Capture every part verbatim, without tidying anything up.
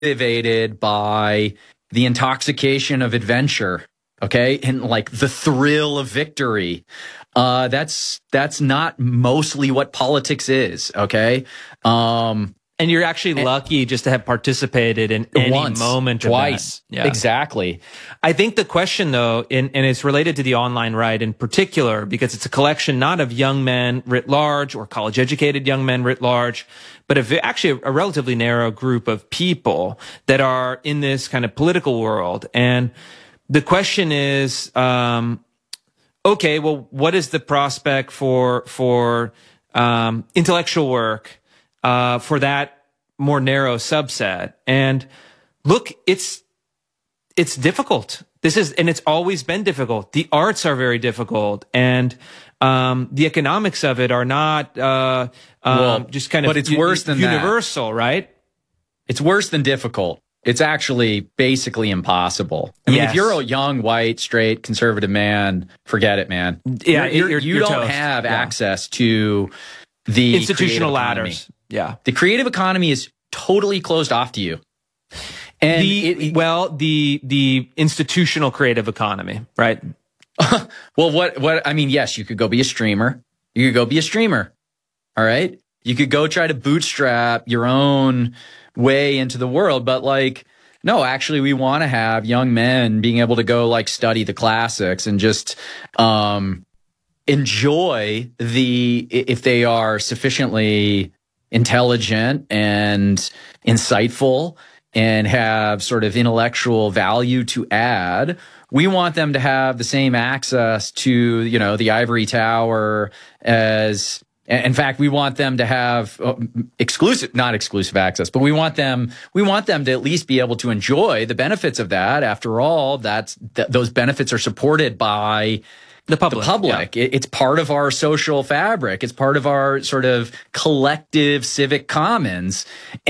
motivated by the intoxication of adventure, okay, and like the thrill of victory. Uh, that's that's not mostly what politics is, okay. Um, and you're actually and, lucky just to have participated in any once, moment, twice, of that. Yeah. Exactly. I think the question, though, in, and it's related to the online right in particular, because it's a collection not of young men writ large or college-educated young men writ large, but of actually a relatively narrow group of people that are in this kind of political world. And the question is, um, okay, well, what is the prospect for for um, intellectual work uh, for that more narrow subset? And look, it's it's difficult. This is, and it's always been difficult. The arts are very difficult, and um, the economics of it are not uh, um, well, just kind of but it's worse than universal, that. Right? It's worse than difficult. It's actually basically impossible. I mean, yes. if you're a young, white, straight, conservative man, forget it, man. Yeah, you're, you're, you're, you you're don't toast. have yeah. access to the institutional ladders. Yeah, the creative economy is totally closed off to you. And the, it, it, well, the the institutional creative economy, right? well, what what I mean, yes, you could go be a streamer. You could go be a streamer. All right, you could go try to bootstrap your own way into the world, but like, no, actually, we want to have young men being able to go like study the classics and just um, enjoy the, if they are sufficiently intelligent and insightful and have sort of intellectual value to add, we want them to have the same access to, you know, the ivory tower as, in fact, we want them to have exclusive, not exclusive access, but we want them, we want them to at least be able to enjoy the benefits of that. After all, that's, th- those benefits are supported by the public. The public. Yeah. It, it's part of our social fabric. It's part of our sort of collective civic commons.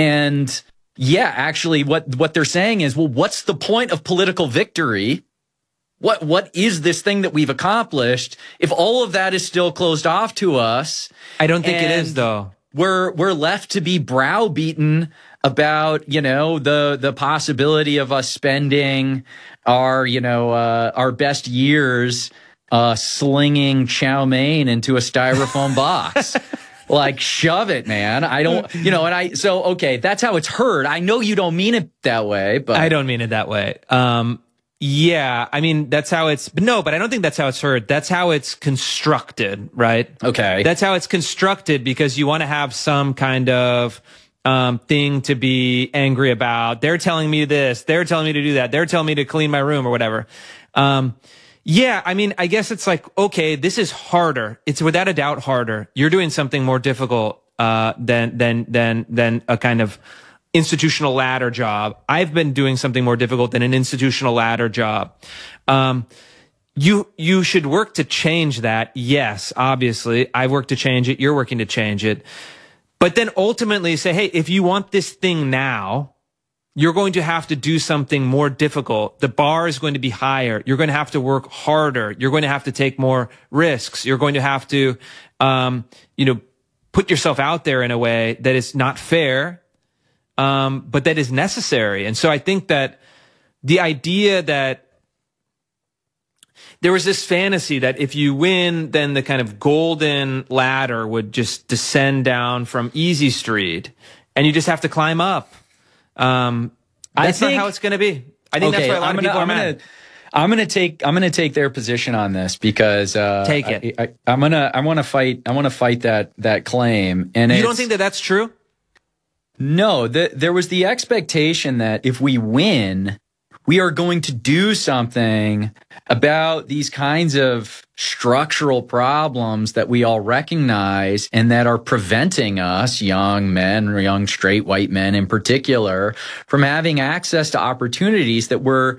And yeah, actually what, what they're saying is, well, what's the point of political victory? What, what is this thing that we've accomplished if all of that is still closed off to us? I don't think it is, though. We're, we're left to be browbeaten about, you know, the, the possibility of us spending our, you know, uh, our best years, uh, slinging chow mein into a styrofoam box. Like, shove it, man. I don't, you know, and I, so, okay, that's how it's heard. I know you don't mean it that way, but. I don't mean it that way. Um, Yeah, I mean, that's how it's, but no, but I don't think that's how it's heard. That's how it's constructed, right? Okay. That's how it's constructed because you want to have some kind of um, thing to be angry about. They're telling me this. They're telling me to do that. They're telling me to clean my room or whatever. Um, yeah, I mean, I guess it's like, okay, this is harder. It's without a doubt harder. You're doing something more difficult uh, than, than, than, than a kind of institutional ladder job. I've been doing something more difficult than an institutional ladder job. Um, you, you should work to change that. Yes, obviously. I work to change it. You're working to change it. But then ultimately say, hey, if you want this thing now, you're going to have to do something more difficult. The bar is going to be higher. You're going to have to work harder. You're going to have to take more risks. You're going to have to, um, you know, put yourself out there in a way that is not fair, Um, but that is necessary. And so I think that the idea that there was this fantasy that if you win, then the kind of golden ladder would just descend down from Easy Street and you just have to climb up. Um, that's think, not how it's going to be. I think okay, that's why a lot I'm of gonna, people are I'm mad. Gonna, I'm going to take, I'm going to take their position on this because, uh, take it. I, I, I'm going to, I want to fight, I want to fight that, that claim. And you don't think that that's true? No, the, there was the expectation that if we win, we are going to do something about these kinds of structural problems that we all recognize and that are preventing us, young men, young straight white men in particular, from having access to opportunities that we're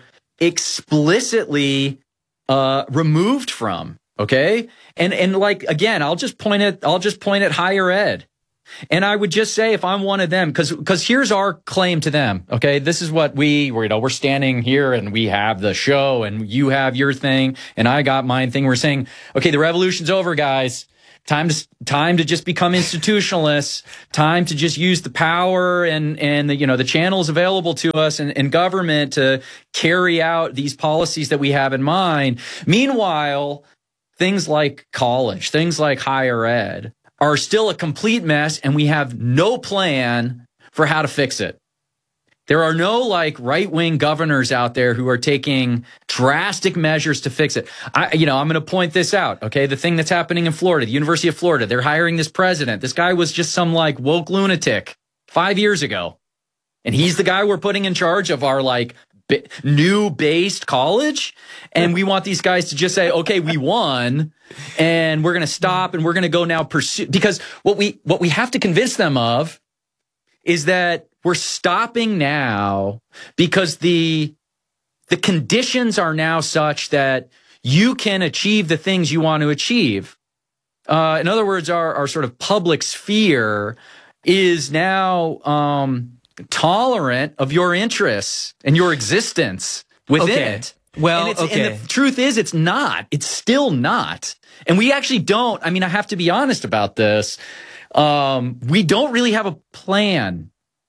explicitly uh, removed from. Okay, and and like again, I'll just point at I'll just point at higher ed. And I would just say, if I'm one of them, because because here's our claim to them. Okay, this is what we, you know, we're standing here and we have the show and you have your thing and I got mine thing. We're saying, okay, the revolution's over, guys. Time to time to just become institutionalists. Time to just use the power and and the, you know the channels available to us and, and government to carry out these policies that we have in mind. Meanwhile, things like college, things like higher ed, are still a complete mess, and we have no plan for how to fix it. There are no like right-wing governors out there who are taking drastic measures to fix it. I, you know, I'm going to point this out. Okay. The thing that's happening in Florida, the University of Florida, they're hiring this president. This guy was just some like woke lunatic five years ago. And he's the guy we're putting in charge of our like b- new based college. And we want these guys to just say, okay, we won and we're going to stop and we're going to go now pursue, because what we, what we have to convince them of is that we're stopping now because the the conditions are now such that you can achieve the things you want to achieve. Uh, in other words, our, our sort of public sphere is now um, tolerant of your interests and your existence within okay. it. Well, and, it's, okay. and the truth is it's not. It's still not. And we actually don't. I mean, I have to be honest about this. Um, we don't really have a plan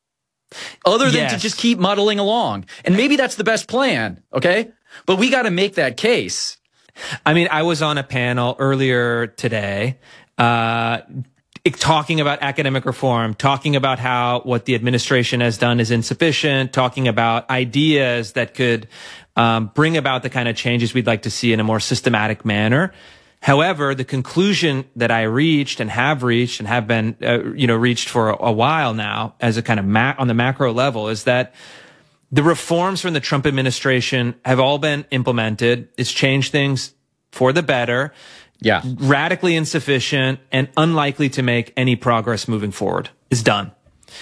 other than yes. to just keep muddling along. And maybe that's the best plan, okay? But we got to make that case. I mean, I was on a panel earlier today, uh, talking about academic reform, talking about how what the administration has done is insufficient, talking about ideas that could um, bring about the kind of changes we'd like to see in a more systematic manner. However, the conclusion that I reached and have reached and have been, uh, you know, reached for a, a while now as a kind of ma- on the macro level is that the reforms from the Trump administration have all been implemented. It's changed things for the better. Yeah. Radically insufficient and unlikely to make any progress moving forward. Is done.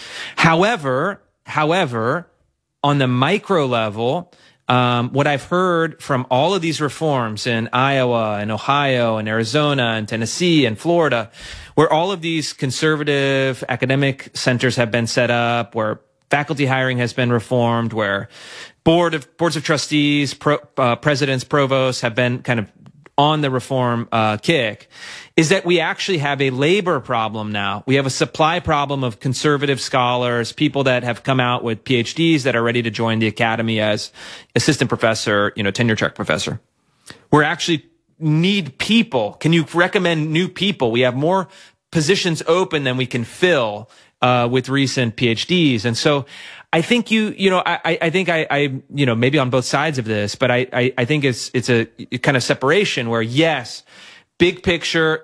However, however, on the micro level, Um, what I've heard from all of these reforms in Iowa and Ohio and Arizona and Tennessee and Florida, where all of these conservative academic centers have been set up, where faculty hiring has been reformed, where board of boards of trustees, pro, uh, presidents, provosts have been kind of on the reform uh, kick, is that we actually have a labor problem now. We have a supply problem of conservative scholars, people that have come out with P H Ds that are ready to join the academy as assistant professor, you know, tenure track professor. We're actually need people. Can you recommend new people? We have more positions open than we can fill uh, with recent P H Ds. And so I think you, you know, I, I think I, I, you know, maybe on both sides of this, but I, I, I think it's, it's a kind of separation where yes, big picture,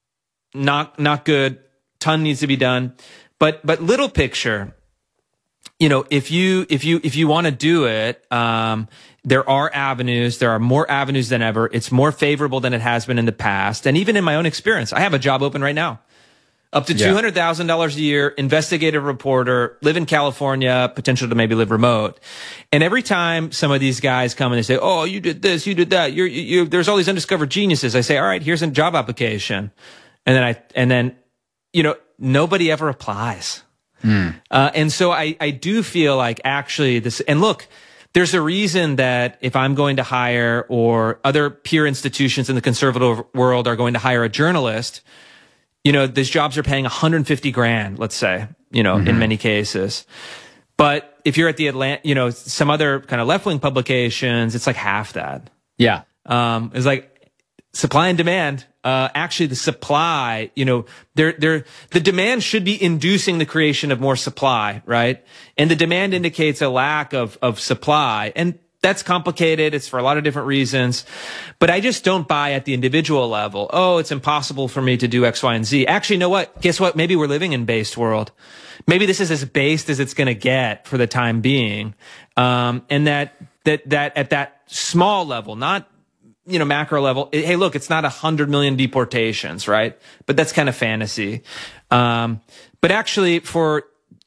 not, not good. Ton needs to be done. But, but little picture, you know, if you, if you, if you want to do it, um, there are avenues, there are more avenues than ever. It's more favorable than it has been in the past. And even in my own experience, I have a job open right now. Up to two hundred thousand dollars a year, investigative reporter, live in California, potential to maybe live remote. And every time some of these guys come and they say, oh, you did this, you did that, you're, you, you, there's all these undiscovered geniuses. I say, all right, here's a job application. And then I, and then, you know, nobody ever applies. Mm. Uh, and so I, I do feel like actually this, and look, there's a reason that if I'm going to hire or other peer institutions in the conservative world are going to hire a journalist, you know, these jobs are paying one hundred fifty grand, let's say, you know, mm-hmm. in many cases. But if you're at the Atlanta, you know, some other kind of left-wing publications, it's like half that. Yeah. Um, it's like supply and demand. Uh, actually the supply, you know, they're, they're, the demand should be inducing the creation of more supply, right? And the demand indicates a lack of, of supply. And that's complicated. It's for a lot of different reasons, but I just don't buy at the individual level. Oh, it's impossible for me to do X, Y, and Z. Actually, you know what? Guess what? Maybe we're living in based world. Maybe this is as based as it's going to get for the time being. Um, and that, that, that at that small level, not, you know, macro level, it, hey, look, it's not a hundred million deportations, right? But that's kind of fantasy. Um, but actually for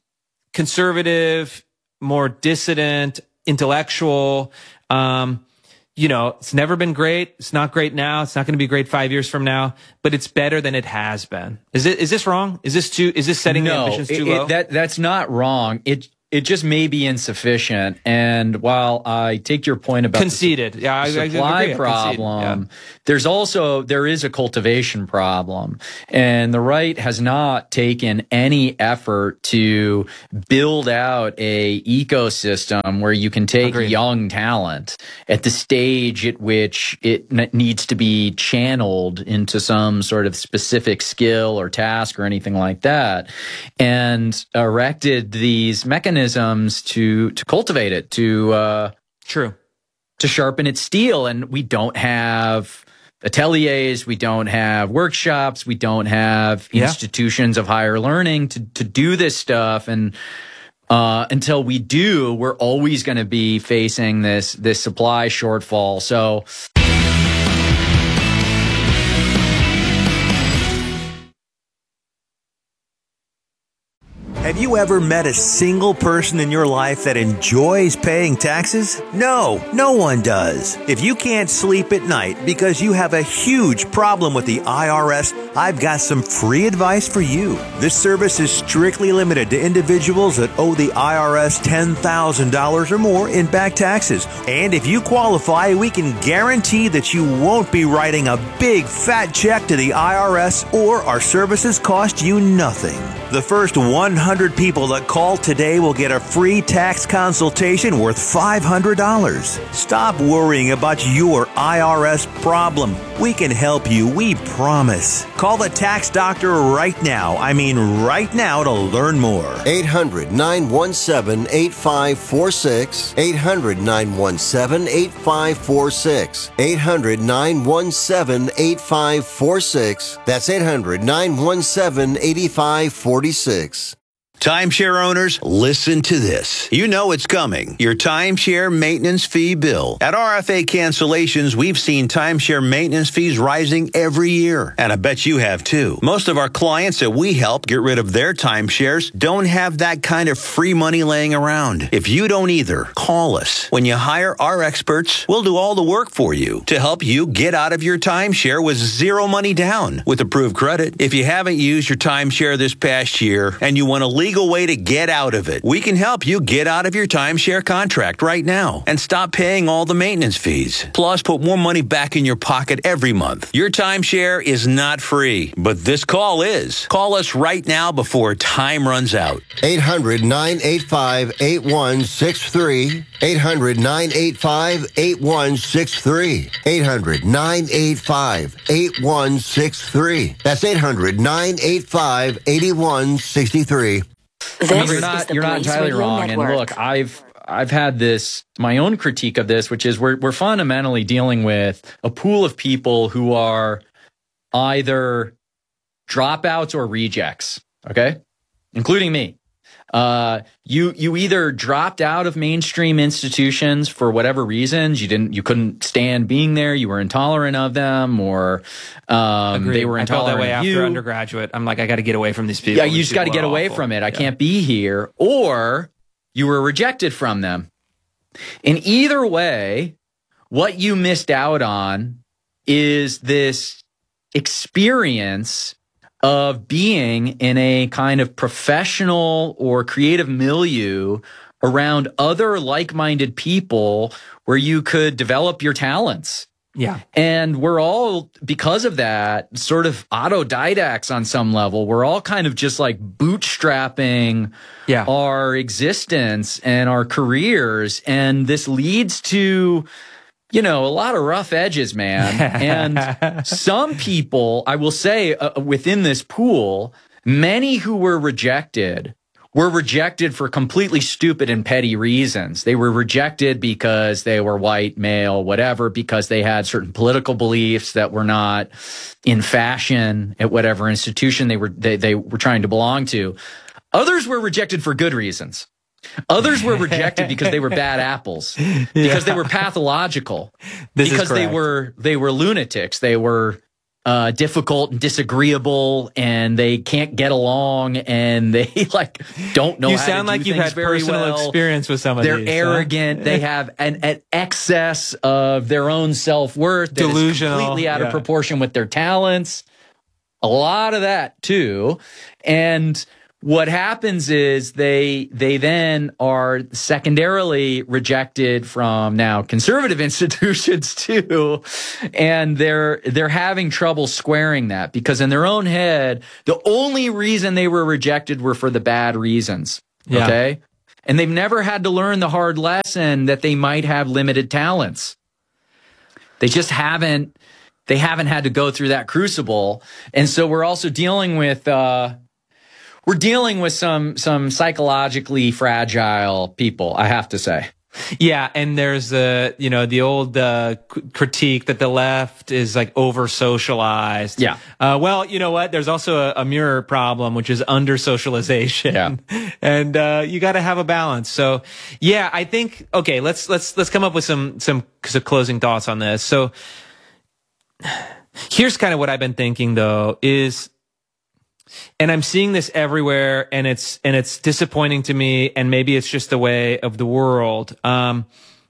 conservative, more dissident, intellectual, um, you know, it's never been great. It's not great now. It's not going to be great five years from now, but it's better than it has been. Is it, is this wrong? Is this too, is this setting no, the ambitions too it, low? It, that, that's not wrong. It, it just may be insufficient. And while I take your point about conceded, the yeah, I, supply I agree. problem, Yeah. there's also there is a cultivation problem, and the right has not taken any effort to build out a ecosystem where you can take Agreed. young talent at the stage at which it n- needs to be channeled into some sort of specific skill or task or anything like that, and erected these mechanisms to to cultivate it, to uh, True. to sharpen its steel. And we don't have ateliers, we don't have workshops, we don't have Yeah. institutions of higher learning to to do this stuff. And uh, until we do, we're always going to be facing this this supply shortfall. So. Have you ever met a single person in your life that enjoys paying taxes? No, no one does. If you can't sleep at night because you have a huge problem with the I R S, I've got some free advice for you. This service is strictly limited to individuals that owe the I R S ten thousand dollars or more in back taxes. And if you qualify, we can guarantee that you won't be writing a big fat check to the I R S, or our services cost you nothing. The first one hundred people that call today will get a free tax consultation worth five hundred dollars. Stop worrying about your I R S problem. We can help you, we promise. Call the tax doctor right now. I mean right now to learn more. eight hundred, nine one seven, eight five four six. eight hundred, nine one seven, eight five four six. eight hundred, nine one seven, eight five four six. That's eight hundred, nine one seven, eight five four six. Timeshare owners, listen to this. You know it's coming. Your timeshare maintenance fee bill. At R F A Cancellations, we've seen timeshare maintenance fees rising every year. And I bet you have too. Most of our clients that we help get rid of their timeshares don't have that kind of free money laying around. If you don't either, call us. When you hire our experts, we'll do all the work for you to help you get out of your timeshare with zero money down with approved credit. If you haven't used your timeshare this past year and you want to leave legal way to get out of it. We can help you get out of your timeshare contract right now and stop paying all the maintenance fees. Plus, put more money back in your pocket every month. Your timeshare is not free, but this call is. Call us right now before time runs out. eight hundred, nine eight five, eight one six three. eight hundred, nine eight five, eight one six three. eight hundred, nine eight five, eight one six three. That's eight hundred, nine eight five, eight one six three. I mean, you're not, you're not entirely wrong. Network. And look, I've I've had this, my own critique of this, which is we're we're fundamentally dealing with a pool of people who are either dropouts or rejects, okay? Including me. Uh, you you either dropped out of mainstream institutions for whatever reasons. You didn't, you couldn't stand being there. You were intolerant of them, or um, they were intolerant I felt that way of after you. undergraduate. I'm like, I got to get away from these people. Yeah, you These just got to people get are away awful. from it. I Yeah. can't be here. Or you were rejected from them. In either way, what you missed out on is this experience of being in a kind of professional or creative milieu around other like-minded people where you could develop your talents. Yeah. And we're all, because of that, sort of autodidacts on some level. We're all kind of just like bootstrapping Yeah. our existence and our careers. And this leads to, you know, a lot of rough edges, man. And some people, I will say, uh, within this pool, many who were rejected were rejected for completely stupid and petty reasons. They were rejected because they were white, male, whatever, because they had certain political beliefs that were not in fashion at whatever institution they were they, they were trying to belong to. Others were rejected for good reasons. Others were rejected because they were bad apples, because Yeah. they were pathological, This is because they correct. were they were lunatics. They were uh, difficult and disagreeable, and they can't get along, and they like don't know. You how sound to do like you've things had very personal well. experience with some of They're these. huh? arrogant. They have an, an excess of their own self-worth that is Delusional, completely out yeah. of proportion with their talents. A lot of that too, and what happens is they they then are secondarily rejected from now conservative institutions too, and they're they're having trouble squaring that because in their own head the only reason they were rejected were for the bad reasons. Yeah. Okay, and they've never had to learn the hard lesson that they might have limited talents. They just haven't they haven't had to go through that crucible, and so we're also dealing with. Uh, We're dealing with some some psychologically fragile people, I have to say. Yeah, and there's uh, you know, the old uh, critique that the left is like over socialized. Yeah. Uh, well, you know what? There's also a, a mirror problem, which is under socialization. Yeah. And uh, you got to have a balance. So, yeah, I think okay. Let's let's let's come up with some some, some closing thoughts on this. So, here's kind of what I've been thinking though is. And I'm seeing this everywhere, and it's and it's disappointing to me, and maybe it's just the way of the world. Um,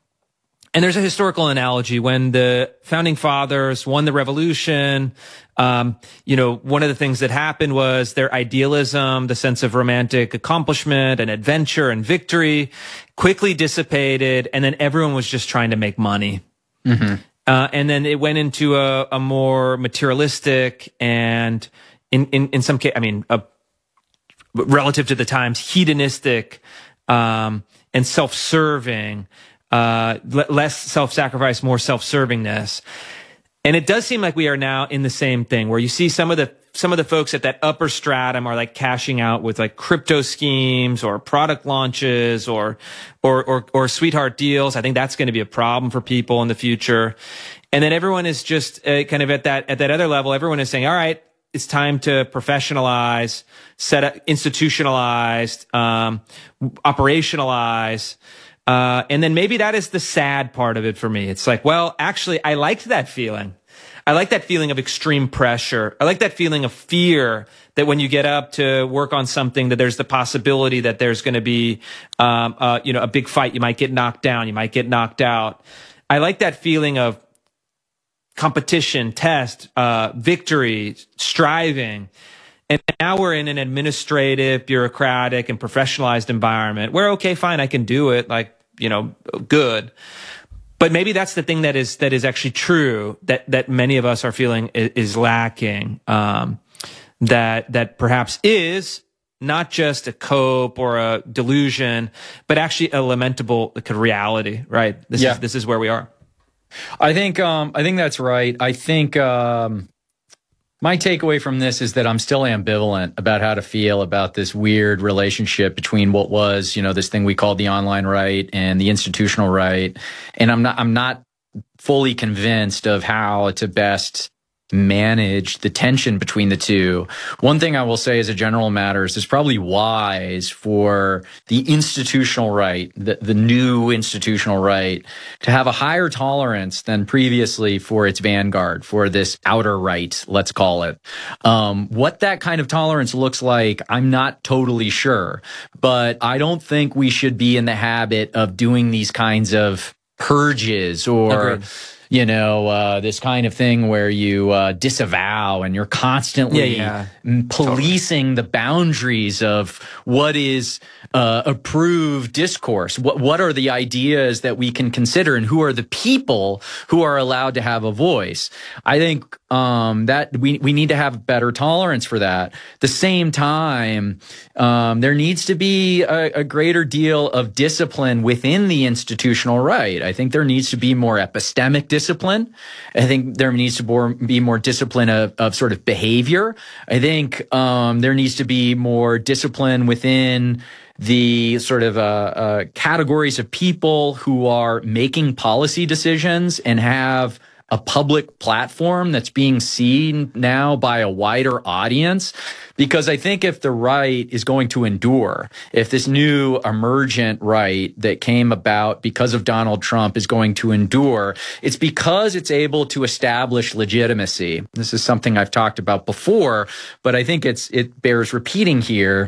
and there's a historical analogy when the founding fathers won the revolution. Um, you know, one of the things that happened was their idealism, the sense of romantic accomplishment and adventure and victory, quickly dissipated, and then everyone was just trying to make money. Mm-hmm. Uh, and then it went into a, a more materialistic and In, in, in some case, I mean, uh, relative to the times, hedonistic, um, and self-serving, uh, le- less self-sacrifice, more self-servingness. And it does seem like we are now in the same thing where you see some of the, some of the folks at that upper stratum are like cashing out with like crypto schemes or product launches or, or, or, or sweetheart deals. I think that's going to be a problem for people in the future. And then everyone is just uh, kind of at that, at that other level. Everyone is saying, all right, it's time to professionalize, set up, institutionalize, um, operationalize. Uh, and then maybe that is the sad part of it for me. It's like, well, actually, I liked that feeling. I like that feeling of extreme pressure. I like that feeling of fear that when you get up to work on something, that there's the possibility that there's going to be, um, uh, you know, a big fight. You might get knocked down. You might get knocked out. I like that feeling of competition, test, uh, victory, striving. And now we're in an administrative, bureaucratic, and professionalized environment where, okay, fine, I can do it. Like, you know, good. But maybe that's the thing that is, that is actually true that, that many of us are feeling is, is lacking. Um, that, that perhaps is not just a cope or a delusion, but actually a lamentable reality, right? This yeah. is, this is where we are. I think um, I think that's right. I think um, my takeaway from this is that I'm still ambivalent about how to feel about this weird relationship between what was, you know, this thing we called the online right and the institutional right, and I'm not I'm not fully convinced of how to best manage the tension between the two. One thing I will say as a general matter is it's probably wise for the institutional right, the, the new institutional right, to have a higher tolerance than previously for its vanguard, for this outer right, let's call it. Um, what that kind of tolerance looks like, I'm not totally sure, but I don't think we should be in the habit of doing these kinds of purges or Agreed. You know, uh, this kind of thing where you uh, disavow and you're constantly yeah, yeah. policing totally. the boundaries of what is uh, approved discourse. What what are the ideas that we can consider, and who are the people who are allowed to have a voice? I think um, that we we need to have better tolerance for that. At the same time, um, there needs to be a, a greater deal of discipline within the institutional right. I think there needs to be more epistemic discipline. Discipline. I think there needs to be more discipline of, of sort of behavior. I think um, there needs to be more discipline within the sort of uh, uh, categories of people who are making policy decisions and have a public platform that's being seen now by a wider audience. Because I think if the right is going to endure, if this new emergent right that came about because of Donald Trump is going to endure, it's because it's able to establish legitimacy. This is something I've talked about before, but I think it's it bears repeating here.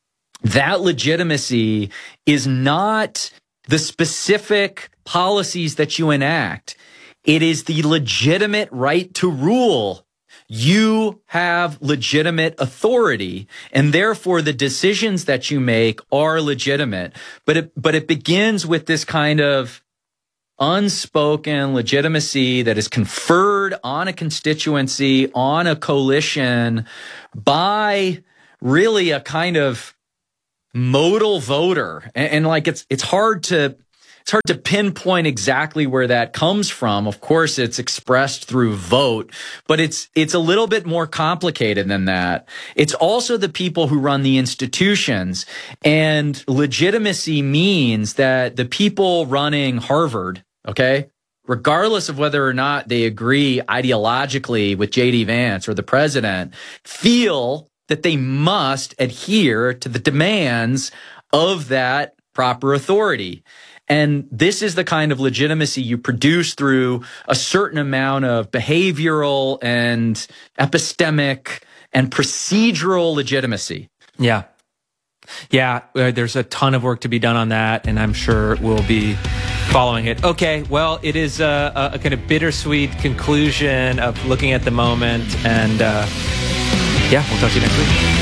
That legitimacy is not the specific policies that you enact. It is the legitimate right to rule. you have legitimate authority, and therefore the decisions that you make are legitimate. But it, but it begins with this kind of unspoken legitimacy that is conferred on a constituency, on a coalition, by really a kind of modal voter. And, and like it's it's hard to It's hard to pinpoint exactly where that comes from. Of course, it's expressed through vote, but it's it's a little bit more complicated than that. It's also the people who run the institutions. And legitimacy means that the people running Harvard, okay, regardless of whether or not they agree ideologically with J D Vance or the president, feel that they must adhere to the demands of that proper authority. And this is the kind of legitimacy you produce through a certain amount of behavioral and epistemic and procedural legitimacy. Yeah. Yeah, uh, there's a ton of work to be done on that, and I'm sure we'll be following it. Okay, well, it is a, a kind of bittersweet conclusion of looking at the moment, and uh, yeah, we'll talk to you next week.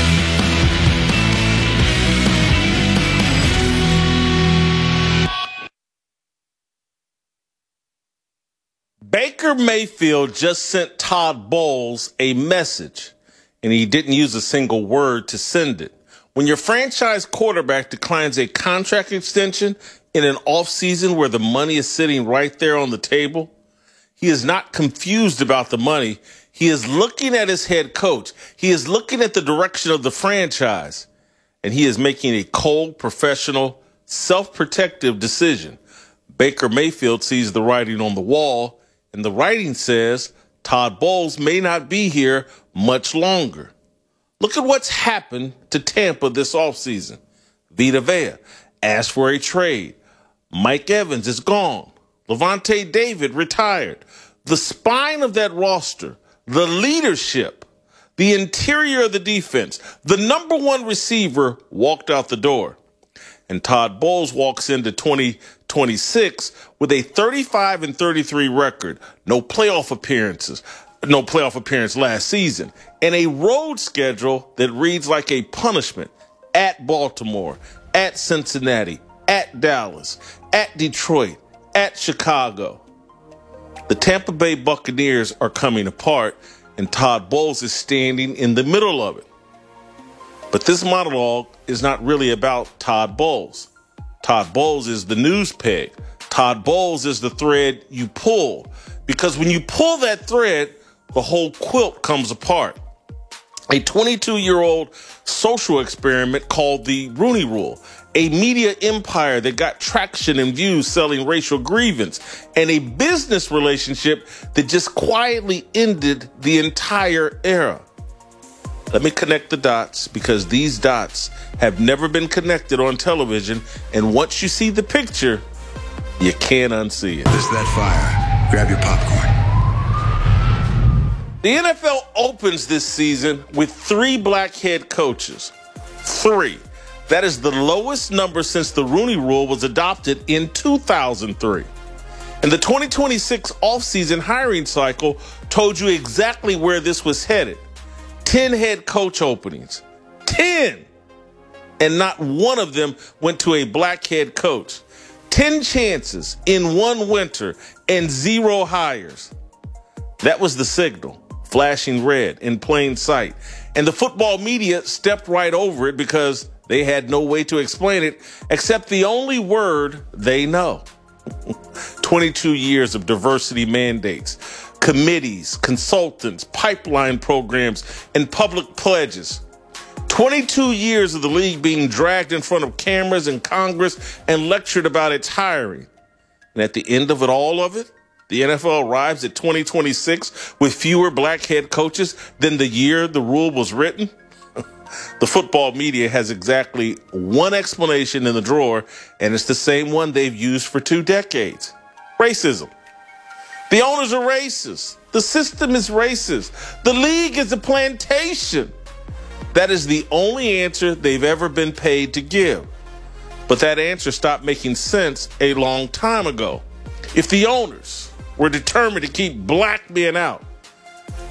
Baker Mayfield just sent Todd Bowles a message, and he didn't use a single word to send it. When your franchise quarterback declines a contract extension in an offseason where the money is sitting right there on the table, he is not confused about the money. He is looking at his head coach. He is looking at the direction of the franchise, and he is making a cold, professional, self-protective decision. Baker Mayfield sees the writing on the wall, and the writing says Todd Bowles may not be here much longer. Look at what's happened to Tampa this offseason. Vita Vea asked for a trade. Mike Evans is gone. Levante David retired. The spine of that roster, the leadership, the interior of the defense, the number one receiver walked out the door. And Todd Bowles walks into twenty twenty-six with a thirty-five and thirty-three record, no playoff appearances, no playoff appearance last season, and a road schedule that reads like a punishment at Baltimore, at Cincinnati, at Dallas, at Detroit, at Chicago. The Tampa Bay Buccaneers are coming apart, and Todd Bowles is standing in the middle of it. But this monologue is not really about Todd Bowles. Todd Bowles is the news peg. Todd Bowles is the thread you pull. Because when you pull that thread, the whole quilt comes apart. A twenty-two-year-old social experiment called the Rooney Rule, a media empire that got traction and views selling racial grievance, and a business relationship that just quietly ended the entire era. Let me connect the dots, because these dots have never been connected on television, and once you see the picture, you can't unsee it. This is that fire. Grab your popcorn. The N F L opens this season with three black head coaches. Three. That is the lowest number since the Rooney Rule was adopted in two thousand three. And the twenty twenty-six offseason hiring cycle told you exactly where this was headed. ten head coach openings. ten! And not one of them went to a black head coach. ten chances in one winter and zero hires. That was the signal, flashing red in plain sight. And the football media stepped right over it because they had no way to explain it except the only word they know. twenty-two years of diversity mandates, committees, consultants, pipeline programs, and public pledges. twenty-two years of the league being dragged in front of cameras in Congress and lectured about its hiring. And at the end of it, all of it, the N F L arrives at twenty twenty-six with fewer black head coaches than the year the rule was written. The football media has exactly one explanation in the drawer, and it's the same one they've used for two decades. Racism. The owners are racist. The system is racist. The league is a plantation. That is the only answer they've ever been paid to give. But that answer stopped making sense a long time ago. If the owners were determined to keep black men out,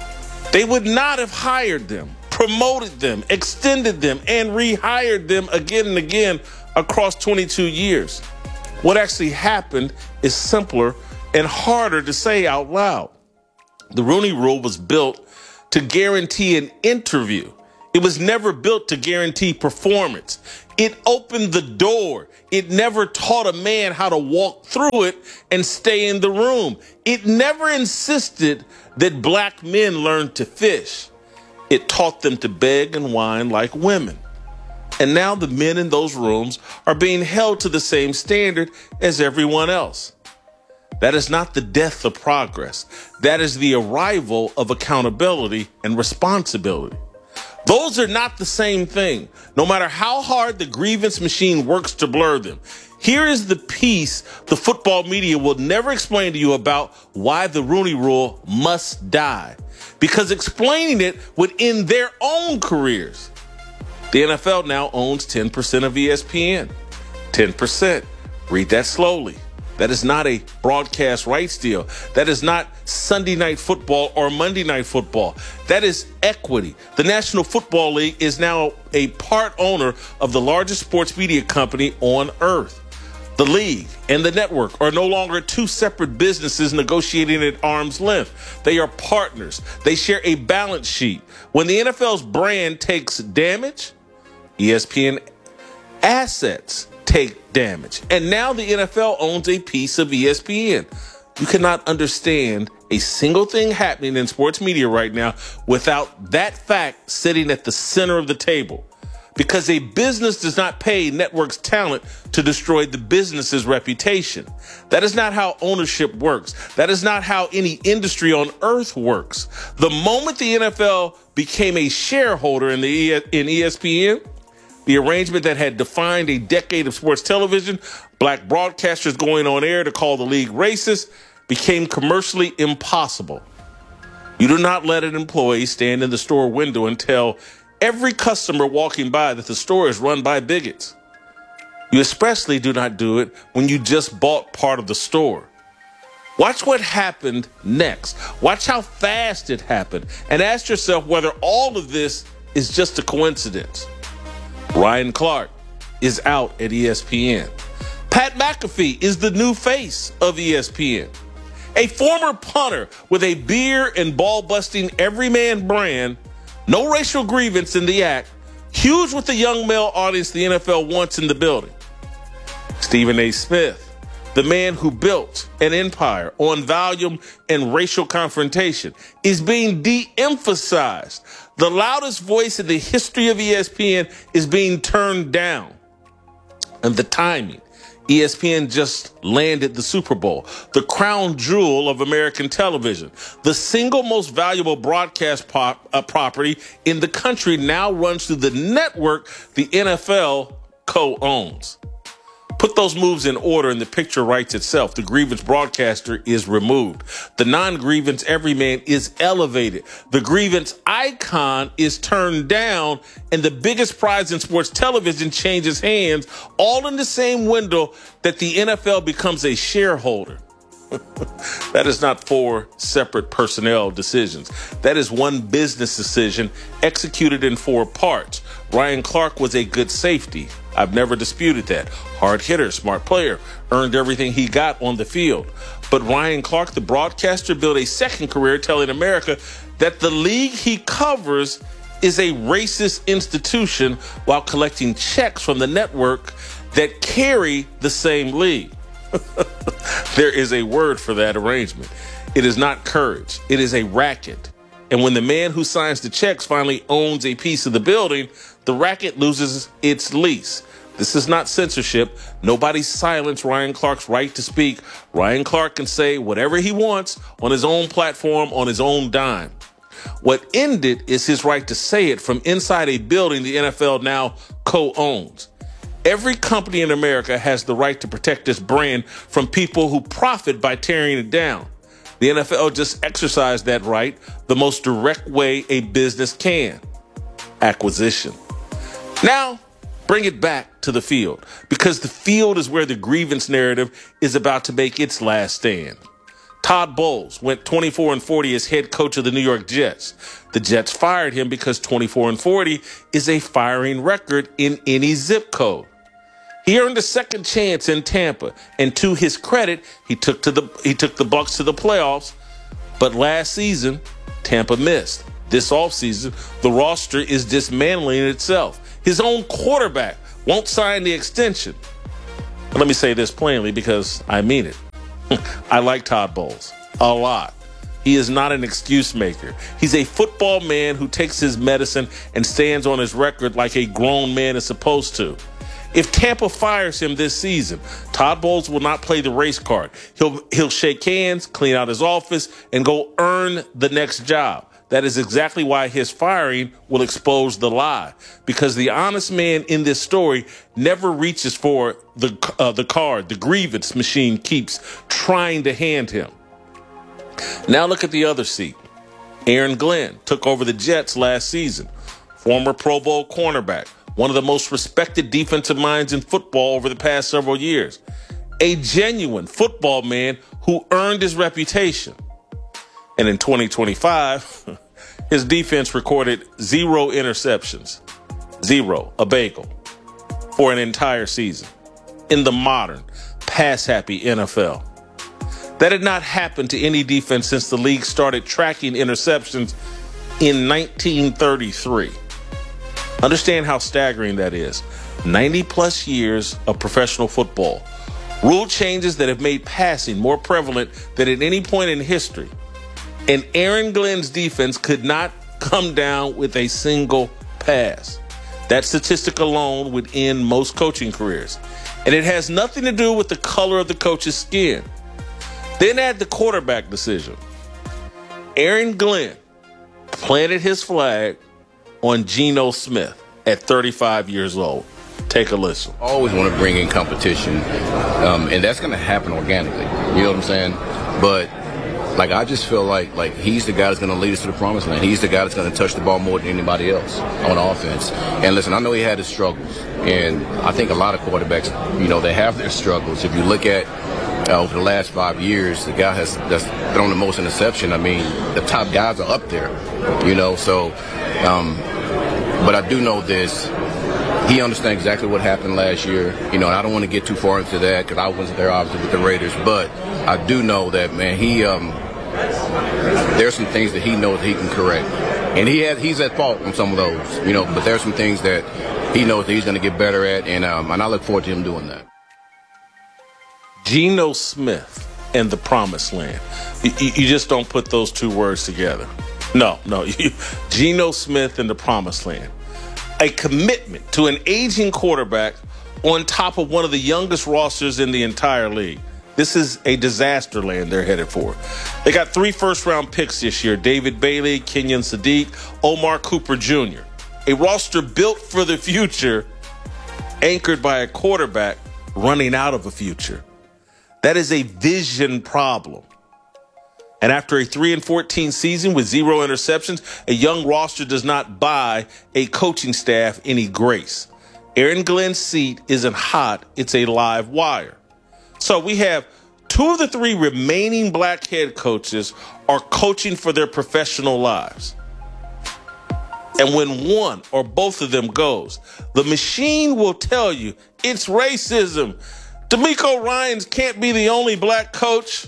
they would not have hired them, promoted them, extended them, and rehired them again and again across twenty-two years. What actually happened is simpler and harder to say out loud. The Rooney Rule was built to guarantee an interview. It was never built to guarantee performance. It opened the door. It never taught a man how to walk through it and stay in the room. It never insisted that black men learn to fish. It taught them to beg and whine like women. And now the men in those rooms are being held to the same standard as everyone else. That is not the death of progress. That is the arrival of accountability and responsibility. Those are not the same thing, no matter how hard the grievance machine works to blur them. Here is the piece the football media will never explain to you about why the Rooney Rule must die, because explaining it would end their own careers. The N F L now owns ten percent of E S P N. ten percent. Read that slowly. That is not a broadcast rights deal. That is not Sunday Night Football or Monday Night Football. That is equity. The National Football League is now a part owner of the largest sports media company on earth. The league and the network are no longer two separate businesses negotiating at arm's length. They are partners. They share a balance sheet. When the N F L's brand takes damage, E S P N assets take damage. And now the N F L owns a piece of E S P N. You cannot understand a single thing happening in sports media right now without that fact sitting at the center of the table. Because a business does not pay networks talent to destroy the business's reputation. That is not how ownership works. That is not how any industry on earth works. The moment the N F L became a shareholder in the in E S P N, the arrangement that had defined a decade of sports television, black broadcasters going on air to call the league racist, became commercially impossible. You do not let an employee stand in the store window and tell every customer walking by that the store is run by bigots. You especially do not do it when you just bought part of the store. Watch what happened next. Watch how fast it happened. And ask yourself whether all of this is just a coincidence. Ryan Clark is out at E S P N. Pat McAfee is the new face of E S P N. A former punter with a beer and ball-busting everyman brand, no racial grievance in the act, huge with the young male audience the N F L wants in the building. Stephen A. Smith, the man who built an empire on volume and racial confrontation, is being de-emphasized. The loudest voice in the history of E S P N is being turned down. And the timing. E S P N just landed the Super Bowl, the crown jewel of American television. The single most valuable broadcast pop, uh, property in the country now runs through the network the N F L co-owns. Put those moves in order and the picture writes itself. The grievance broadcaster is removed. The non-grievance everyman is elevated. The grievance icon is turned down, and the biggest prize in sports television changes hands, all in the same window that the N F L becomes a shareholder. That is not four separate personnel decisions. That is one business decision executed in four parts. Ryan Clark was a good safety. I've never disputed that. Hard hitter, smart player, earned everything he got on the field. But Ryan Clark, the broadcaster, built a second career telling America that the league he covers is a racist institution while collecting checks from the network that carry the same league. There is a word for that arrangement. It is not courage. It is a racket. And when the man who signs the checks finally owns a piece of the building, the racket loses its lease. This is not censorship. Nobody silenced Ryan Clark's right to speak. Ryan Clark can say whatever he wants on his own platform, on his own dime. What ended is his right to say it from inside a building the N F L now co-owns. Every company in America has the right to protect its brand from people who profit by tearing it down. The N F L just exercised that right the most direct way a business can. Acquisition. Now, bring it back to the field, because the field is where the grievance narrative is about to make its last stand. Todd Bowles went twenty-four and forty as head coach of the New York Jets. The Jets fired him because twenty-four and forty is a firing record in any zip code. He earned a second chance in Tampa, and to his credit, he took to the he took the Bucs to the playoffs. But last season, Tampa missed. This offseason, the roster is dismantling itself. His own quarterback won't sign the extension. Let me say this plainly because I mean it. I like Todd Bowles a lot. He is not an excuse maker. He's a football man who takes his medicine and stands on his record like a grown man is supposed to. If Tampa fires him this season, Todd Bowles will not play the race card. He'll he'll shake hands, clean out his office, and go earn the next job. That is exactly why his firing will expose the lie, because the honest man in this story never reaches for the uh, the card the grievance machine keeps trying to hand him. Now look at the other seat. Aaron Glenn took over the Jets last season. Former Pro Bowl cornerback, one of the most respected defensive minds in football over the past several years. A genuine football man who earned his reputation. And in twenty twenty-five, his defense recorded zero interceptions. Zero, a bagel, for an entire season in the modern, pass-happy N F L. That had not happened to any defense since the league started tracking interceptions in nineteen thirty-three. Understand how staggering that is. ninety-plus years of professional football. Rule changes that have made passing more prevalent than at any point in history. And Aaron Glenn's defense could not come down with a single pass. That statistic alone would end most coaching careers. And it has nothing to do with the color of the coach's skin. Then add the quarterback decision. Aaron Glenn planted his flag on Geno Smith at thirty-five years old. Take a listen. I always want to bring in competition, um, and that's going to happen organically. You know what I'm saying? But like, I just feel like like he's the guy that's going to lead us to the promised land. He's the guy that's going to touch the ball more than anybody else on offense. And listen, I know he had his struggles, and I think a lot of quarterbacks, you know, they have their struggles. If you look at uh, over the last five years, the guy has that's thrown the most interception. I mean, the top guys are up there, you know. So, um, but I do know this. He understands exactly what happened last year. You know, and I don't want to get too far into that because I wasn't there, obviously, with the Raiders. But I do know that, man, he um, there's some things that he knows he can correct. And he has, he's at fault on some of those, you know, but there's some things that he knows that he's going to get better at, and um, and I look forward to him doing that. Geno Smith and the promised land. You, you just don't put those two words together. No, no. Geno Smith and the promised land. A commitment to an aging quarterback on top of one of the youngest rosters in the entire league. This is a disaster land they're headed for. They got three first-round picks this year: David Bailey, Kenyon Sadiq, Omar Cooper Junior A roster built for the future, anchored by a quarterback running out of a future. That is a vision problem. And after a three and fourteen season with zero interceptions, a young roster does not buy a coaching staff any grace. Aaron Glenn's seat isn't hot, it's a live wire. So we have two of the three remaining black head coaches are coaching for their professional lives. And when one or both of them goes, the machine will tell you it's racism. DeMeco Ryans can't be the only black coach.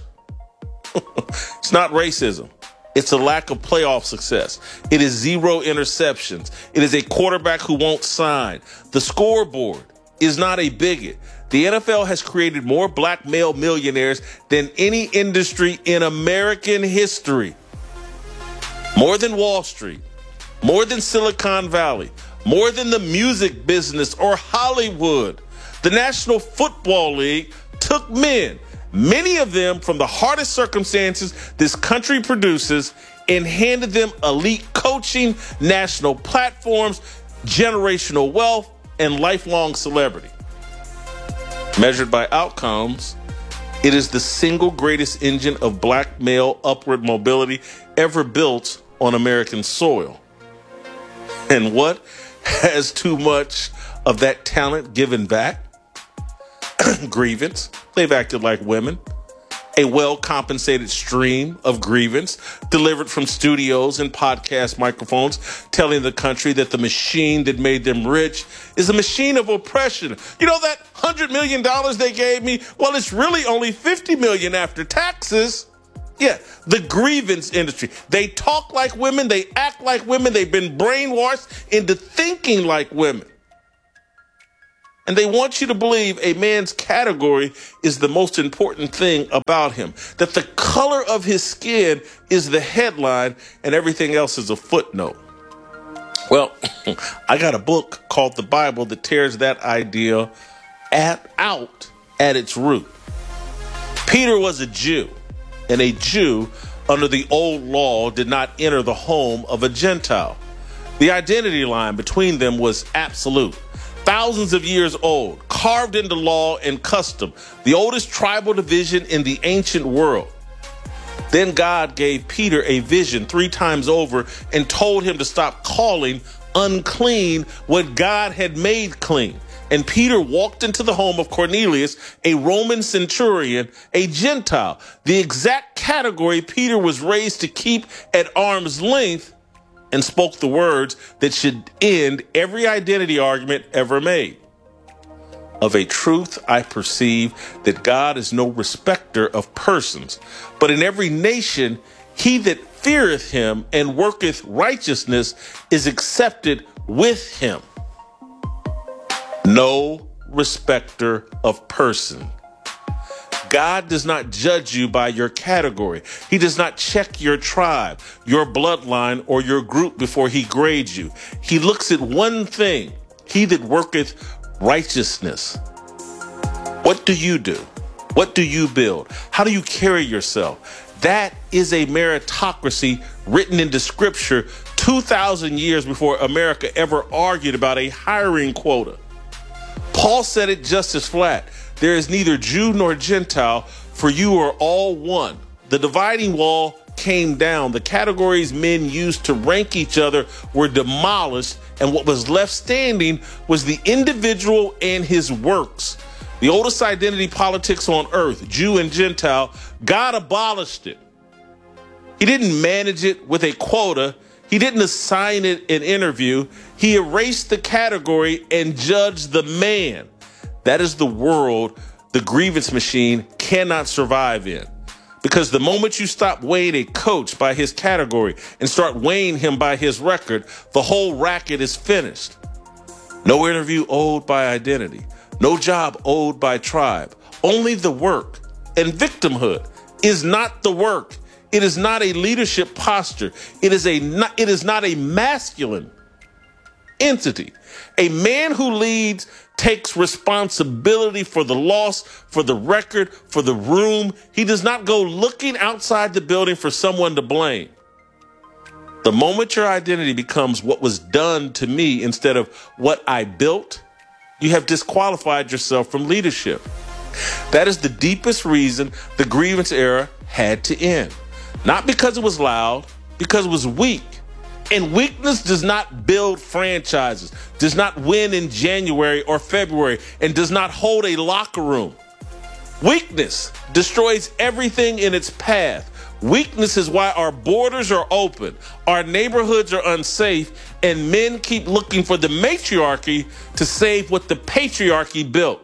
It's not racism. It's a lack of playoff success. It is zero interceptions. It is a quarterback who won't sign. The scoreboard is not a bigot. The N F L has created more black male millionaires than any industry in American history. More than Wall Street, more than Silicon Valley, more than the music business or Hollywood. The National Football League took men, many of them from the hardest circumstances this country produces, and handed them elite coaching, national platforms, generational wealth, and lifelong celebrity. Measured by outcomes, it is the single greatest engine of black male upward mobility ever built on American soil. And what has too much of that talent given back? Grievance. They've acted like women. A well-compensated stream of grievance delivered from studios and podcast microphones telling the country that the machine that made them rich is a machine of oppression. You know that one hundred million dollars they gave me? Well, it's really only fifty million dollars after taxes. Yeah, the grievance industry. They talk like women. They act like women. They've been brainwashed into thinking like women. And they want you to believe a man's category is the most important thing about him. That the color of his skin is the headline and everything else is a footnote. Well, I got a book called The Bible that tears that idea at, out at its root. Peter was a Jew, and a Jew under the old law did not enter the home of a Gentile. The identity line between them was absolute. Thousands of years old, carved into law and custom, the oldest tribal division in the ancient world. Then God gave Peter a vision three times over and told him to stop calling unclean what God had made clean. And Peter walked into the home of Cornelius, a Roman centurion, a Gentile, the exact category Peter was raised to keep at arm's length, and spoke the words that should end every identity argument ever made. Of a truth I perceive that God is no respecter of persons, but in every nation he that feareth him and worketh righteousness is accepted with him. No respecter of person. God does not judge you by your category. He does not check your tribe, your bloodline, or your group before he grades you. He looks at one thing, he that worketh righteousness. What do you do? What do you build? How do you carry yourself? That is a meritocracy written into scripture two thousand years before America ever argued about a hiring quota. Paul said it just as flat. There is neither Jew nor Gentile, for you are all one. The dividing wall came down. The categories men used to rank each other were demolished, and what was left standing was the individual and his works. The oldest identity politics on earth, Jew and Gentile, God abolished it. He didn't manage it with a quota. He didn't assign it an interview. He erased the category and judged the man. That is the world the grievance machine cannot survive in. Because the moment you stop weighing a coach by his category and start weighing him by his record, the whole racket is finished. No interview owed by identity. No job owed by tribe. Only the work. And victimhood is not the work. It is not a leadership posture. It is a not, it is not a masculine entity. A man who leads takes responsibility for the loss, for the record, for the room. He does not go looking outside the building for someone to blame. The moment your identity becomes what was done to me instead of what I built, you have disqualified yourself from leadership. That is the deepest reason the grievance era had to end. Not because it was loud, because it was weak. And weakness does not build franchises, does not win in January or February, and does not hold a locker room. Weakness destroys everything in its path. Weakness is why our borders are open, our neighborhoods are unsafe, and men keep looking for the matriarchy to save what the patriarchy built.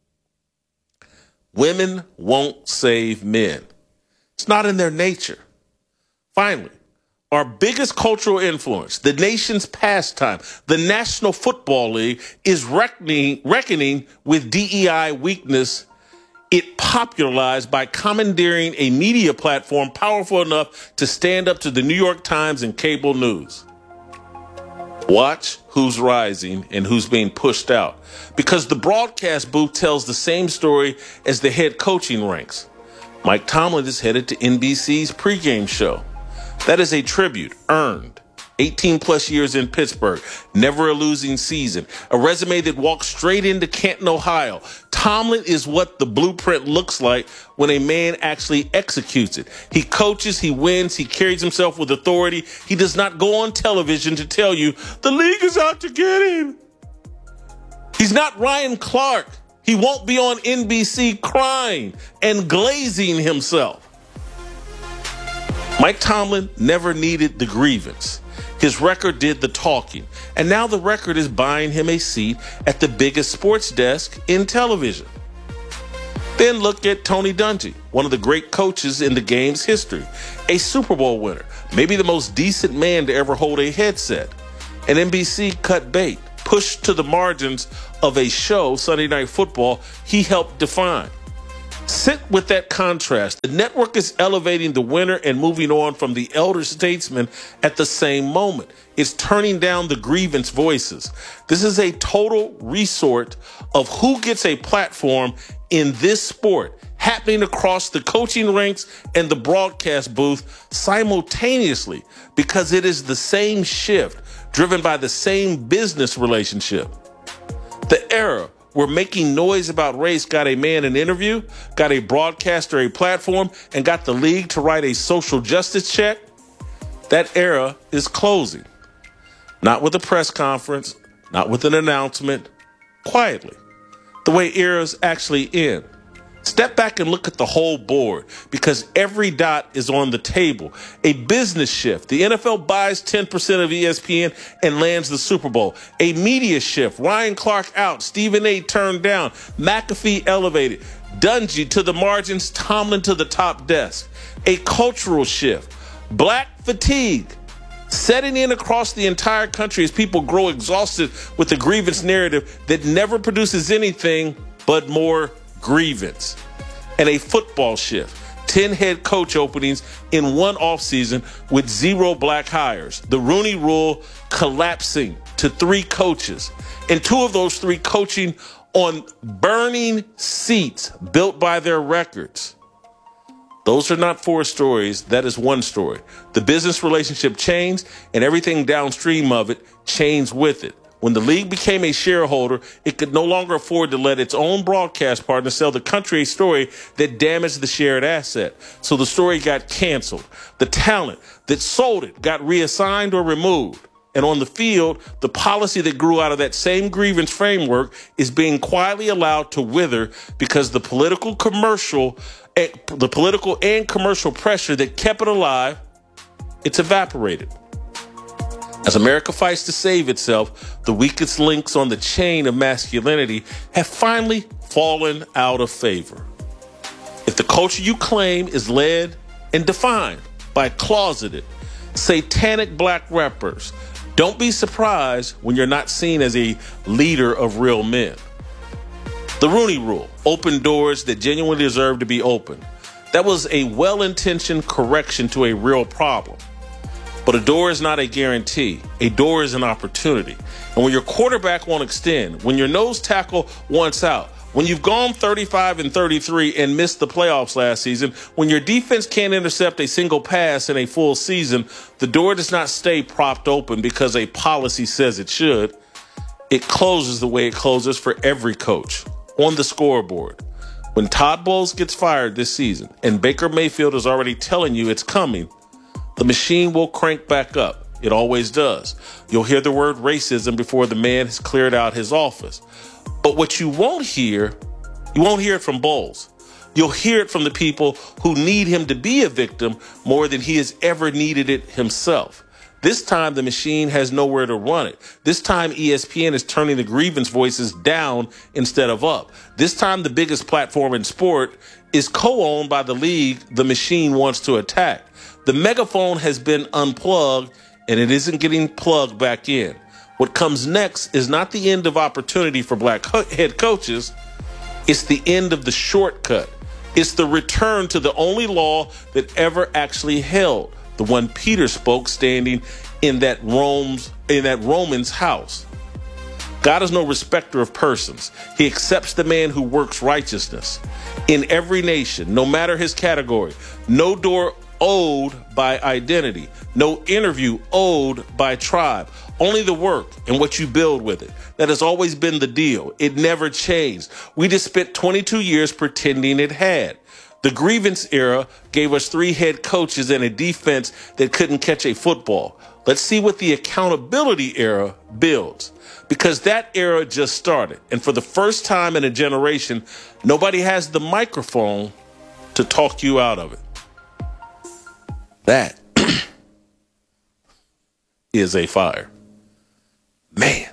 Women won't save men. It's not in their nature. Finally, our biggest cultural influence, the nation's pastime, the National Football League, is reckoning, reckoning with D E I weakness it popularized by commandeering a media platform powerful enough to stand up to the New York Times and cable news. Watch who's rising and who's being pushed out, because the broadcast booth tells the same story as the head coaching ranks. Mike Tomlin is headed to N B C's pregame show. That is a tribute earned. eighteen plus years in Pittsburgh, never a losing season, a resume that walks straight into Canton, Ohio. Tomlin is what the blueprint looks like when a man actually executes it. He coaches, he wins, he carries himself with authority. He does not go on television to tell you the league is out to get him. He's not Ryan Clark. He won't be on N B C crying and glazing himself. Mike Tomlin never needed the grievance. His record did the talking, and now the record is buying him a seat at the biggest sports desk in television. Then look at Tony Dungy, one of the great coaches in the game's history, a Super Bowl winner, maybe the most decent man to ever hold a headset. And N B C cut bait, pushed to the margins of a show, Sunday Night Football, he helped define. Sit with that contrast. The network is elevating the winner and moving on from the elder statesman at the same moment. It's turning down the grievance voices. This is a total resort of who gets a platform in this sport, happening across the coaching ranks and the broadcast booth simultaneously, because it is the same shift driven by the same business relationship. The era where making noise about race got a man an interview, got a broadcaster a platform, and got the league to write a social justice check, that era is closing. Not with a press conference, not with an announcement, quietly, the way eras actually end. Step back and look at the whole board, because every dot is on the table. A business shift. The N F L buys ten percent of E S P N and lands the Super Bowl. A media shift. Ryan Clark out. Stephen A. turned down. McAfee elevated. Dungy to the margins. Tomlin to the top desk. A cultural shift. Black fatigue setting in across the entire country as people grow exhausted with the grievance narrative that never produces anything but more grievance. And a football shift. ten head coach openings in one offseason with zero black hires. The Rooney Rule collapsing to three coaches. And two of those three coaching on burning seats built by their records. Those are not four stories. That is one story. The business relationship changed, and everything downstream of it changed with it. When the league became a shareholder, it could no longer afford to let its own broadcast partner sell the country a story that damaged the shared asset. So the story got canceled. The talent that sold it got reassigned or removed. And on the field, the policy that grew out of that same grievance framework is being quietly allowed to wither because the political commercial, the political and commercial pressure that kept it alive, it's evaporated. As America fights to save itself, the weakest links on the chain of masculinity have finally fallen out of favor. If the culture you claim is led and defined by closeted, satanic black rappers, don't be surprised when you're not seen as a leader of real men. The Rooney Rule, open doors that genuinely deserve to be open. That was a well-intentioned correction to a real problem. But a door is not a guarantee. A door is an opportunity. And when your quarterback won't extend, when your nose tackle wants out, when you've gone thirty-five and thirty-three and missed the playoffs last season, when your defense can't intercept a single pass in a full season, the door does not stay propped open because a policy says it should. It closes the way it closes for every coach on the scoreboard. When Todd Bowles gets fired this season and Baker Mayfield is already telling you it's coming, the machine will crank back up. It always does. You'll hear the word racism before the man has cleared out his office. But what you won't hear, you won't hear it from Bowles. You'll hear it from the people who need him to be a victim more than he has ever needed it himself. This time, the machine has nowhere to run it. This time, E S P N is turning the grievance voices down instead of up. This time, the biggest platform in sport is co-owned by the league the machine wants to attack. The megaphone has been unplugged, and it isn't getting plugged back in. What comes next is not the end of opportunity for black head coaches. It's the end of the shortcut. It's the return to the only law that ever actually held, the one Peter spoke standing in that Rome's, in that Roman's house. God is no respecter of persons. He accepts the man who works righteousness. In every nation, no matter his category, no door owed by identity, no interview owed by tribe, only the work and what you build with it. That has always been the deal. It never changed. We just spent twenty-two years pretending it had. The grievance era gave us three head coaches and a defense that couldn't catch a football. Let's see what the accountability era builds, because that era just started. And for the first time in a generation, nobody has the microphone to talk you out of it. That is a fire. Man.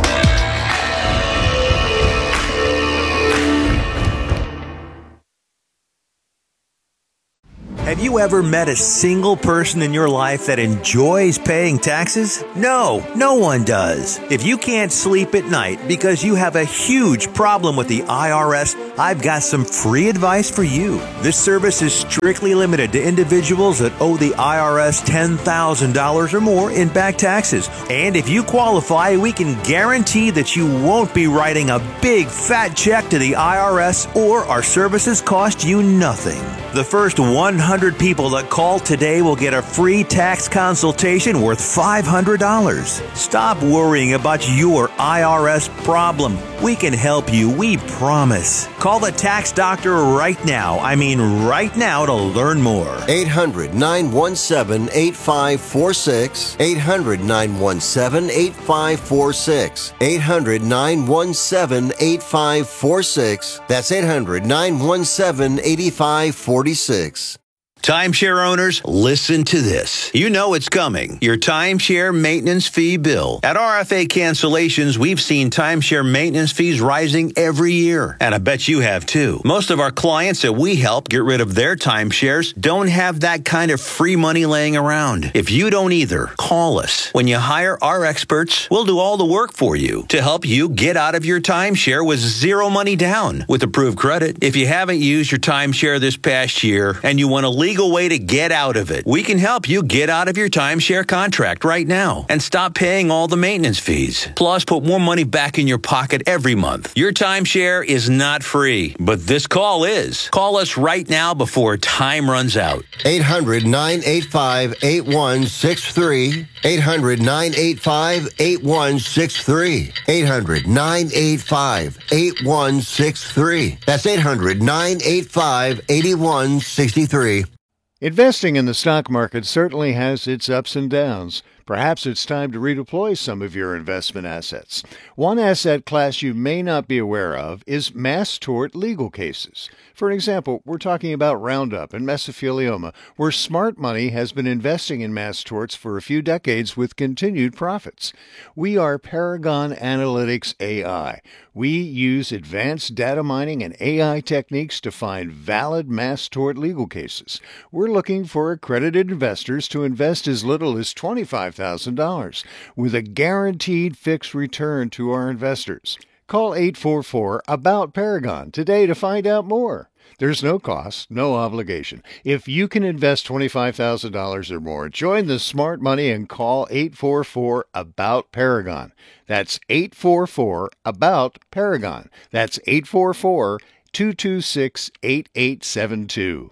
Have you ever met a single person in your life that enjoys paying taxes? No, no one does. If you can't sleep at night because you have a huge problem with the I R S, I've got some free advice for you. This service is strictly limited to individuals that owe the I R S ten thousand dollars or more in back taxes. And if you qualify, we can guarantee that you won't be writing a big fat check to the I R S, or our services cost you nothing. The first one hundred people that call today will get a free tax consultation worth five hundred dollars. Stop worrying about your I R S problem. We can help you, we promise. Call the tax doctor right now. I mean right now to learn more. eight hundred, nine one seven, eight five four six. eight hundred, nine one seven, eight five four six. eight hundred, nine one seven, eight five four six. That's eight hundred, nine one seven, eight five four six. Timeshare owners, listen to this. You know it's coming. Your timeshare maintenance fee bill. At R F A Cancellations, we've seen timeshare maintenance fees rising every year. And I bet you have too. Most of our clients that we help get rid of their timeshares don't have that kind of free money laying around. If you don't either, call us. When you hire our experts, we'll do all the work for you to help you get out of your timeshare with zero money down with approved credit. If you haven't used your timeshare this past year and you want to leave legal way to get out of it, we can help you get out of your timeshare contract right now and stop paying all the maintenance fees. Plus, put more money back in your pocket every month. Your timeshare is not free, but this call is. Call us right now before time runs out. eight hundred, nine eight five, eight one six three. eight hundred, nine eight five, eight one six three. eight hundred, nine eight five, eight one six three. That's eight hundred, nine eight five, eight one six three. Investing in the stock market certainly has its ups and downs. Perhaps it's time to redeploy some of your investment assets. One asset class you may not be aware of is mass tort legal cases. For example, we're talking about Roundup and mesothelioma, where smart money has been investing in mass torts for a few decades with continued profits. We are Paragon Analytics A I. We use advanced data mining and A I techniques to find valid mass tort legal cases. We're looking for accredited investors to invest as little as twenty-five thousand dollars with a guaranteed fixed return to our investors. Call eight four four, A B O U T, Paragon today to find out more. There's no cost, no obligation. If you can invest twenty-five thousand dollars or more, join the smart money and call eight four four, A B O U T, Paragon. That's eight four four, A B O U T, Paragon. That's eight four four, two two six, eight eight seven two.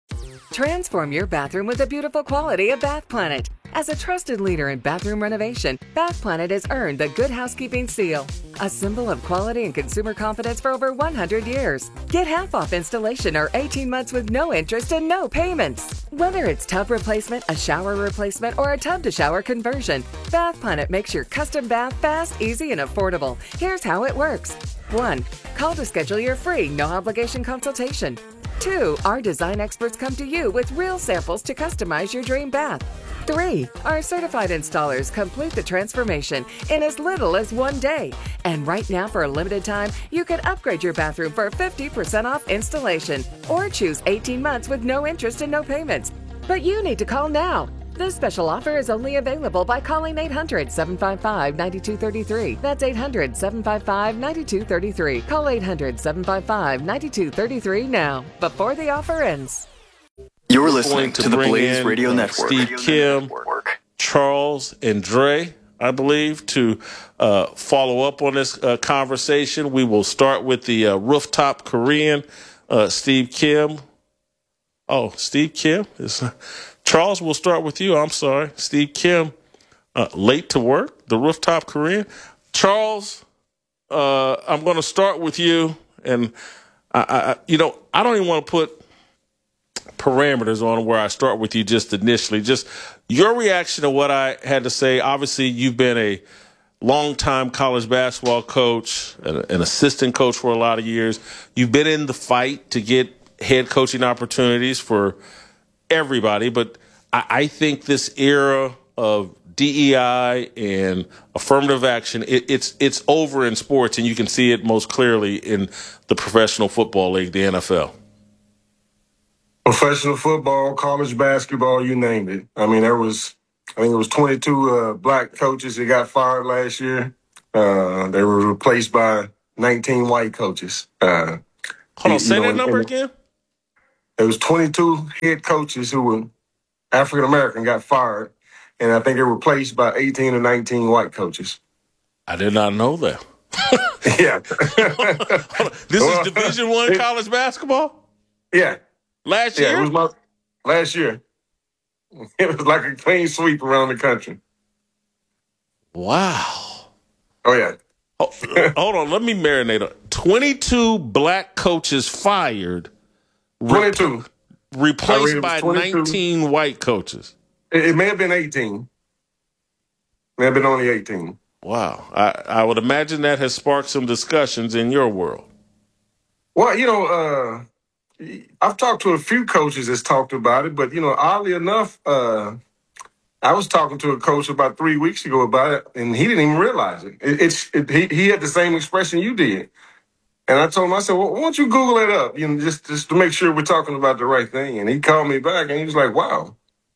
Transform your bathroom with the beautiful quality of Bath Planet. As a trusted leader in bathroom renovation, Bath Planet has earned the Good Housekeeping seal, a symbol of quality and consumer confidence for over one hundred years. Get half off installation or eighteen months with no interest and no payments. Whether it's tub replacement, a shower replacement, or a tub-to-shower conversion, Bath Planet makes your custom bath fast, easy, and affordable. Here's how it works. one. Call to schedule your free, no-obligation consultation. two. Our design experts come to you with real samples to customize your dream bath. three. Our certified installers complete the transformation in as little as one day. And right now, for a limited time, you can upgrade your bathroom for fifty percent off installation or choose eighteen months with no interest and no payments. But you need to call now. This special offer is only available by calling eight hundred, seven five five, nine two three three. That's eight hundred, seven five five, nine two three three. Call eight hundred, seven five five, nine two three three now, before the offer ends. You're listening to, to the Blaze in, Radio uh, Network. Steve Kim, Network. Charles, and Dre, I believe, to uh, follow up on this uh, conversation. We will start with the uh, rooftop Korean, uh, Steve Kim. Oh, Steve Kim is... Uh, Charles, we'll start with you. I'm sorry. Steve Kim, uh, late to work, the rooftop Korean. Charles, uh, I'm going to start with you. And, I, I, you know, I don't even want to put parameters on where I start with you just initially. Just your reaction to what I had to say. Obviously, you've been a longtime college basketball coach, an assistant coach for a lot of years. You've been in the fight to get head coaching opportunities for everybody, but I, I think this era of D E I and affirmative action, it, it's it's over in sports, and you can see it most clearly in the Professional Football League, the N F L. Professional football, college basketball, you named it. I mean, there was, I think it was twenty-two uh, black coaches that got fired last year. Uh, they were replaced by nineteen white coaches. Uh, Hold on, you, say you know, that number and, again? There was twenty-two head coaches who were African-American got fired, and I think they were replaced by eighteen or nineteen white coaches. I did not know that. Yeah. This well, is Division One college basketball? Yeah. Last yeah, year? It was my, last year. It was like a clean sweep around the country. Wow. Oh, yeah. Oh, hold on, let me marinate on. twenty-two black coaches fired. twenty-two. Replaced by nineteen white coaches. It, it may have been eighteen. May have been only eighteen. Wow. I, I would imagine that has sparked some discussions in your world. Well, you know, uh, I've talked to a few coaches that's talked about it, but, you know, oddly enough, uh, I was talking to a coach about three weeks ago about it, and he didn't even realize it. it it's it, he, he had the same expression you did. And I told him, I said, well, why don't you Google it up, you know, just, just to make sure we're talking about the right thing. And he called me back, and he was like, wow.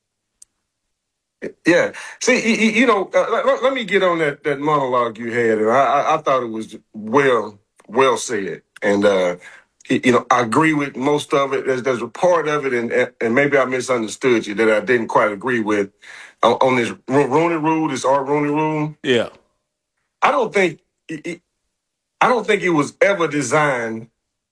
Yeah. See, you know, uh, let, let me get on that, that monologue you had. And I, I thought it was well, well said. And, uh, you know, I agree with most of it. There's, there's a part of it, and and maybe I misunderstood you that I didn't quite agree with on, on this Rooney Rule, this Art Rooney Rule. Yeah. I don't think, it, I don't think it was ever designed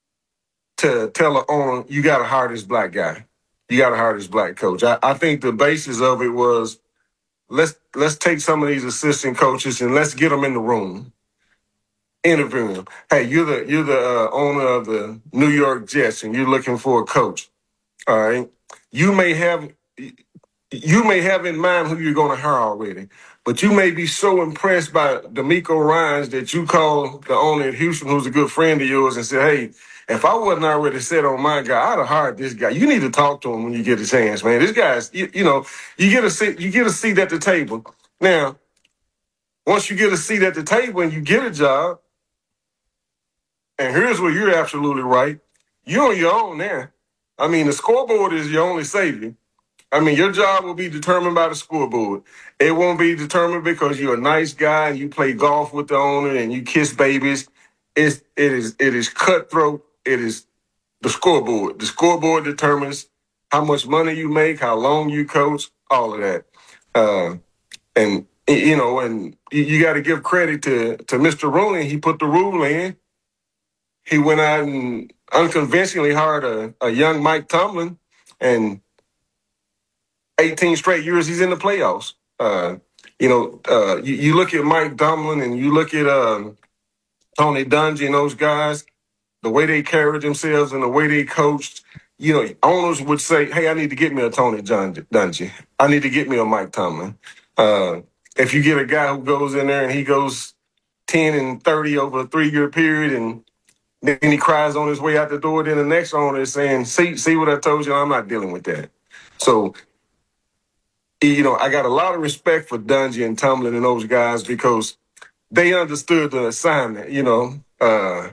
to tell an owner, you got to hire this black guy. You got to hire this black coach. I, I think the basis of it was, let's let's take some of these assistant coaches and let's get them in the room, interview them. Hey, you're the you're the uh, owner of the New York Jets, and you're looking for a coach. All right, you may have you may have in mind who you're going to hire already, but you may be so impressed by D'Amico Ryans that you call the owner at Houston, who's a good friend of yours, and say, hey, if I wasn't already set on my guy, I'd have hired this guy. You need to talk to him when you get a chance, man. This guy's, you, you know, you get a seat, you get a seat at the table. Now, once you get a seat at the table and you get a job, and here's where you're absolutely right, you're on your own there. I mean, the scoreboard is your only savior. I mean, your job will be determined by the scoreboard. It won't be determined because you're a nice guy and you play golf with the owner and you kiss babies. It's, it is, it is cutthroat. It is the scoreboard. The scoreboard determines how much money you make, how long you coach, all of that. Uh, and, you know, and you, you got to give credit to, to Mister Rooney. He put the rule in. He went out and unconventionally hired a, a young Mike Tomlin, and eighteen straight years he's in the playoffs. Uh, you know, uh, you, you look at Mike Tomlin and you look at uh, Tony Dungy and those guys, the way they carried themselves and the way they coached, you know, owners would say, hey, I need to get me a Tony Dungy. I need to get me a Mike Tomlin. Uh, if you get a guy who goes in there and he goes ten and thirty over a three-year period and then he cries on his way out the door, then the next owner is saying, see, see what I told you? I'm not dealing with that. So, you know, I got a lot of respect for Dungy and Tomlin and those guys because they understood the assignment, you know. Uh,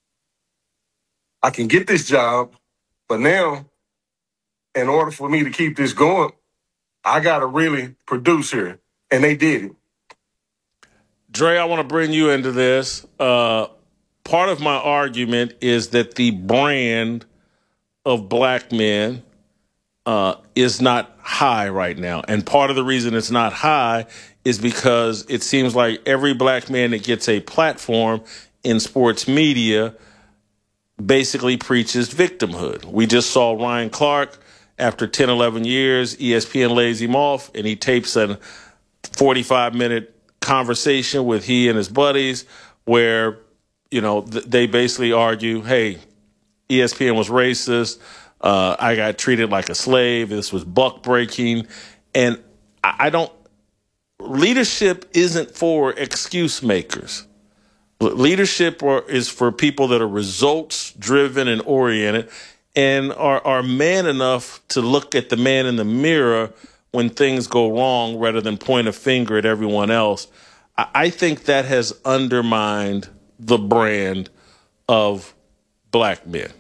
I can get this job, but now, in order for me to keep this going, I got to really produce here. And they did it. Dre, I want to bring you into this. Uh, part of my argument is that the brand of black men uh, is not high right now. And part of the reason it's not high is because it seems like every black man that gets a platform in sports media basically preaches victimhood. We just saw Ryan Clark, after ten, eleven years, E S P N lays him off, and he tapes a forty-five minute conversation with he and his buddies where, you know, th- they basically argue, hey, E S P N was racist. Uh, I got treated like a slave. This was buck breaking. And I, I don't, leadership isn't for excuse makers. Leadership are, is for people that are results driven and oriented and are, are man enough to look at the man in the mirror when things go wrong rather than point a finger at everyone else. I, I think that has undermined the brand of black men.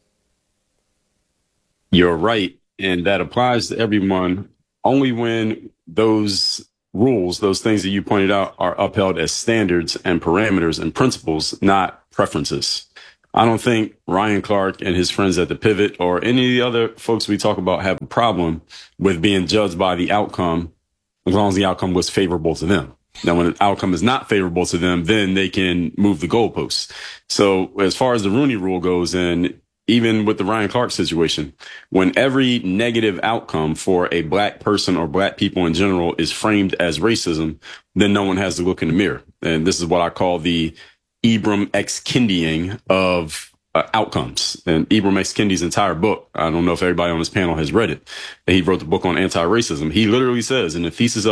You're right. And that applies to everyone only when those rules, those things that you pointed out, are upheld as standards and parameters and principles, not preferences. I don't think Ryan Clark and his friends at the Pivot or any of the other folks we talk about have a problem with being judged by the outcome as long as the outcome was favorable to them. Now, when the outcome is not favorable to them, then they can move the goalposts. So as far as the Rooney Rule goes, and even with the Ryan Clark situation, when every negative outcome for a black person or black people in general is framed as racism, then no one has to look in the mirror. And this is what I call the Ibram X. Kendiing of uh, outcomes. And Ibram X. Kendi's entire book, I don't know if everybody on this panel has read it, he wrote the book on anti-racism. He literally says in the thesis of